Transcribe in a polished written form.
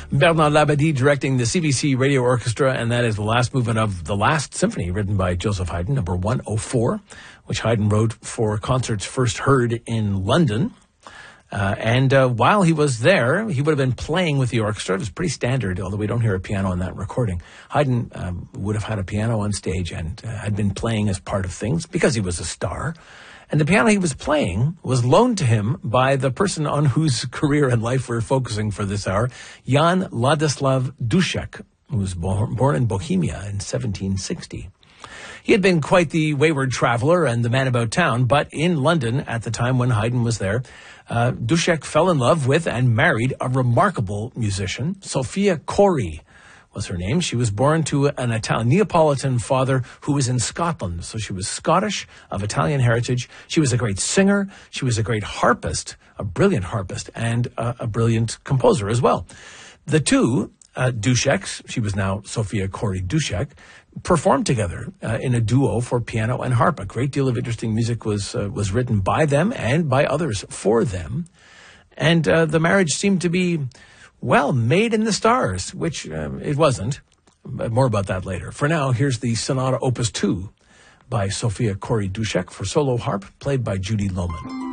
Bernard Labadie directing the CBC Radio Orchestra, and that is the last movement of The Last Symphony, written by Joseph Haydn, number 104, which Haydn wrote for concerts first heard in London. And while he was there, he would have been playing with the orchestra. It was pretty standard, although we don't hear a piano on that recording. Haydn would have had a piano on stage and had been playing as part of things because he was a star. And the piano he was playing was loaned to him by the person on whose career and life we're focusing for this hour, Jan Ladislav Dušek, who was born in Bohemia in 1760. He had been quite the wayward traveler and the man about town, but in London at the time when Haydn was there, Dušek fell in love with and married a remarkable musician. Sophia Cori was her name. She was born to an Italian Neapolitan father who was in Scotland. So she was Scottish, of Italian heritage. She was a great singer. She was a great harpist, a brilliant harpist, and a brilliant composer as well. The two, Dušeks, she was now Sophia Cori Dušek, performed together in a duo for piano and harp. A great deal of interesting music was written by them and by others for them. And the marriage seemed to be, well, made in the stars, which it wasn't. But more about that later. For now, here's the Sonata Opus 2 by Sophia Cori Dušek for solo harp, played by Judy Lohman.